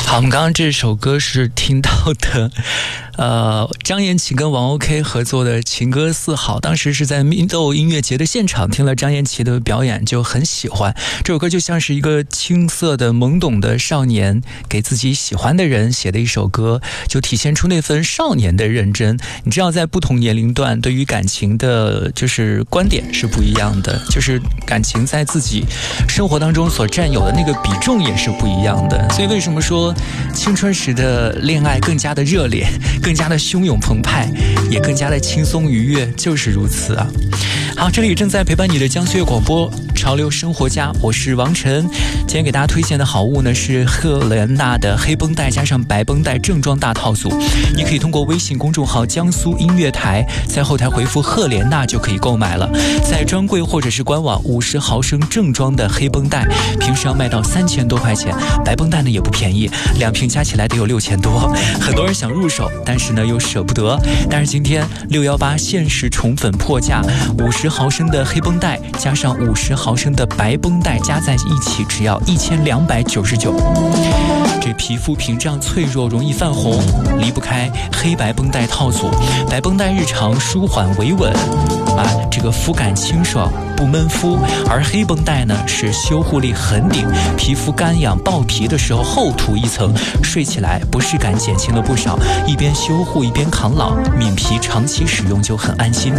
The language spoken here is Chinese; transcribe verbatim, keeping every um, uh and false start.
好，我们刚刚这首歌是听到的呃，张颜齐跟王 OK 合作的情歌四好，当时是在蜜豆音乐节的现场听了张颜齐的表演，就很喜欢这首歌，就像是一个青涩的懵懂的少年给自己喜欢的人写的一首歌，就体现出那份少年的认真。你知道在不同年龄段对于感情的就是观点是不一样的，就是感情在自己生活当中所占有的那个比重也是不一样的。所以为什么说青春时的恋爱更加的热烈，更加的汹涌澎湃，也更加的轻松愉悦，就是如此啊。好，这里正在陪伴你的江苏粤广播潮流生活家，我是王晨。今天给大家推荐的好物呢是赫莲娜的黑绷带加上白绷带正装大套组，你可以通过微信公众号江苏音乐台在后台回复赫莲娜就可以购买了。在专柜或者是官网五十毫升正装的黑绷带平时要卖到三千多块钱，白绷带呢也不便宜，两瓶加起来得有六千多，很多人想入手，但是呢又舍不得。但是今天六一八限时宠粉破价，五十毫升的黑绷带加上五十毫升的白绷带加在一起只要一千两百九十九。这皮肤屏障脆弱，容易泛红，离不开黑白绷带套组。白绷带日常舒缓维稳啊，这个肤感清爽不闷肤，而黑绷带呢是修护力很顶，皮肤干痒爆皮的时候厚涂一层，睡起来不适感减轻了不少，一边修护一边抗老，敏皮长期使用就很安心。